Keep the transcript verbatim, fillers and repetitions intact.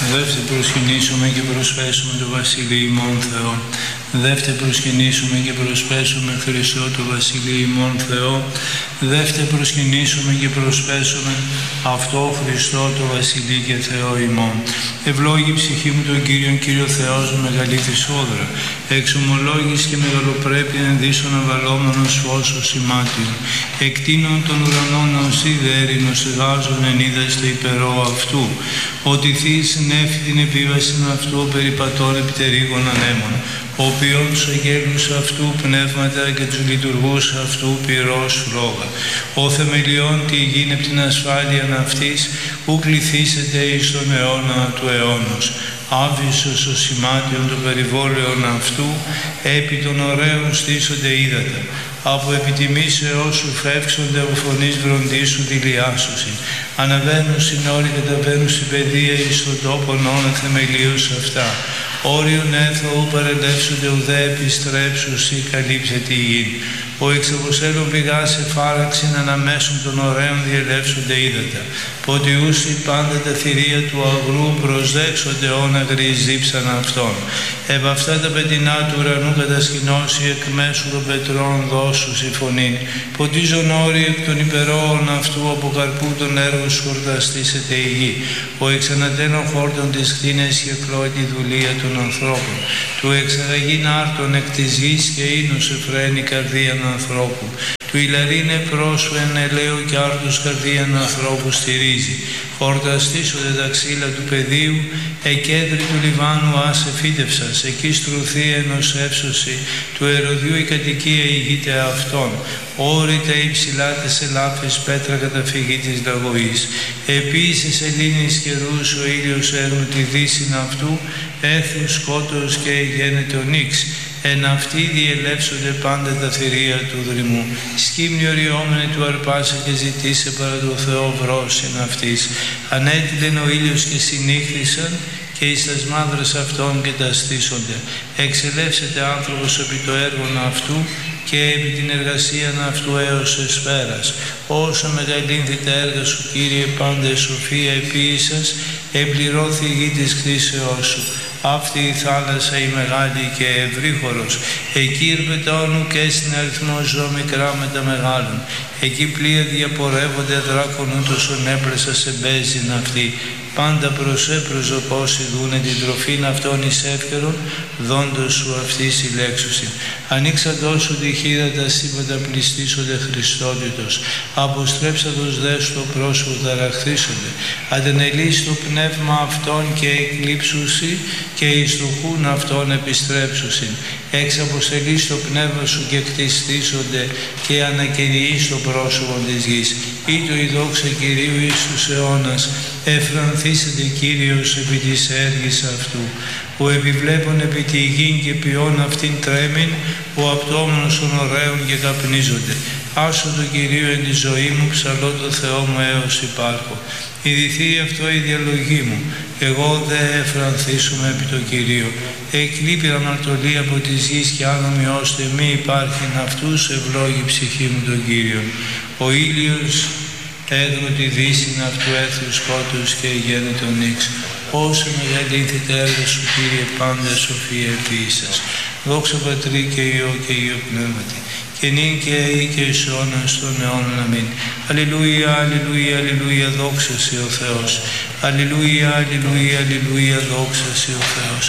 Δεύτε προσκυνήσουμε και προσπέσουμε το Βασίλειο ημών Θεό. Δεύτε προσκυνήσουμε και προσπέσουμε Χριστό το Βασίλειο ημών Θεό. Δεύτε προσκυνήσουμε και προσπέσουμε αυτό Χριστό το Βασιλείο και Θεό ημών. Ευλόγη ψυχή μου τον Κύριον, Κύριο Θεός μου, μεγαλή της όδρα. Εξομολόγης και μεγαλοπρέπεια ενδύσσον αβαλόμενος φως ως ημάτιον. Εκτείνων των ουρανών ως ιδέρινος εγάζων ενίδα στο υπερό αυτού. Ότι θείς νέφη την επίβαση αυτού περιπατών επιτερίγων ανέμων. Ο οποίον τους αγγέλους αυτού πνεύματα και τους λειτουργούς αυτού πυρός φλόγα. Ο θεμελιών τη γη από την ασφάλεια αυτής, που κληθήσετε εις τον αιώνα του αιώνος. Άβυσσος ο σημάτιον των περιβόλαιων αυτού, επί των ωραίων στήσονται ύδατα. Από επιτιμήσεώς σου φεύξονται από φωνής βροντής σου δηλιάσωση. Αναβαίνουν στην όρη, καταβαίνουν στην παιδεία εις τον τόπον ώνα θεμελίους αυτά. Όριον έθωου παρελεύσονται ουδέ επιστρέψουσι καλύψε τη γη. Ο εξαποστέλων πηγάς εφάραξην αναμέσων των ωραίων διελεύσονται ύδατα. Ποτιούσι πάντα τα θηρία του αγρού προσδέξονται ώνα γρυζίψαν αυτών. Επ' αυτά τα πετεινά του ουρανού κατασκηνώσει εκ μέσου των πετρών δώσου η φωνήν. Ποτίζον όροι εκ των υπερόων αυτού από καρπού των έργων σου χορταστήσεται η γη. Ο εξανατέλων χόρτων της κτίνες και κλώει τη δουλεία των ανθρώπων. Του εξαγαγήν άρτων εκ της γης και ίνος εφραίνει καρδίαν ανθρώπου. Του ηλαρίνε πρόσου εν ελαίο κι άρτους καρδίαν ανθρώπου στηρίζει. Χορταστήσονται τα ξύλα του πεδίου, εκέντρη του Λιβάνου άσε φύτευσας, εκεί στρουθεί ενός εύσωση, του ερωδιού η κατοικία ηγείται αυτών. Όρητα υψηλά τες ελάφες πέτρα καταφυγή της λαγωής. Επίσης σελήνης καιρούς ο ήλιος έγνου τη δύσιν αυτού, έθου σκότος και γένεται ο νύξ. Εν αυτοί διελεύσονται πάντα τα θηρία του δρυμού. Σκύμνη οριόμενη του αρπάσε και ζητήσε παρά το Θεό βρόσιν αυτής. Ανέτειλεν ο ήλιος και συνήχθησαν και εις τας μαύρες αυτών και τα στήσονται. Εξελεύσεται άνθρωπος επί το έργον αυτού και επί την εργασία αυτού έως εσφαίρας. Όσο μεγαλύνθη τα έργα σου, Κύριε, πάντα σοφία επίησας, εμπληρώθη η γη της κτήσεώς σου. Αυτή η θάλασσα η μεγάλη και ευρύχωρος. Εκεί ερπετώνουν και στην αριθμό ζω μικρά με τα μεγάλων. Εκεί πλοία διαπορεύονται δράκων ούτως ονέπλεσα σε μπέζιν αυτή. Πάντα προσέ προσωπώσει δούνε την τροφήν αυτών εις εύκαιρον, δόντος σου αυτής η λέξουσιν. Ανοίξαντός σου τη χείρα τα σύμπαντα πληστήσονται Χριστότητος. Αποστρέψαντος δε στο πρόσωπο ταραχθήσονται. Αντενελείς το πνεύμα αυτών και εκλείψουσι και εις το χούν αυτών επιστρέψουσιν. Εξ αποστελείς το πνεύμα σου και κτιστήσονται και ανακαιριείς το πρόσωπο της γης. Ή το η δόξα Κυρίου εις τους αιώνας, εφρανθήσεται Κύριος επί της έργης αυτού. Ο επιβλέπων επί τη γην και ποιόν αυτήν τρέμην, ο απτόμενος των ωραίων και καπνίζονται. Άσω το Κυρίο εν τη ζωή μου, ψαλώ το Θεό μου έως υπάρχω. Ιδηθεί αυτό η διαλογή μου, εγώ δε εφρανθήσουμε επί το Κυρίο. Εκλείπει αμαρτωλή από της γης και άνομοι ώστε μη υπάρχει αυτούς, ευλόγη ψυχή μου τον Κύριο. Ο ήλιος έγνω τη δύση αυτού έθου σκότους και γέννητο νύξ. Όσο μεγαλύνθη τα έργα σου, Κύριε, πάντα σοφία επίησας. Δόξα Πατρί και Υιό και Υιό Πνεύματι, και νυν και αεί και εις αιώνας των αιώνων. Αμήν. Αλληλούια, αλληλούια, αλληλούια, δόξα σε ο Θεός. Αλληλούια, αλληλούια, αλληλούια, δόξα σε ο Θεός.